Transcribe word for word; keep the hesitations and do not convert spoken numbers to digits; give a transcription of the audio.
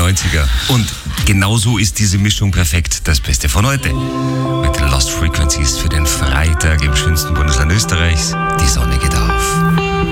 neunziger. Und genauso ist diese Mischung perfekt. Das Beste von heute. Mit Lost Frequencies für den Freitag im schönsten Bundesland Österreichs. Die Sonne geht auf.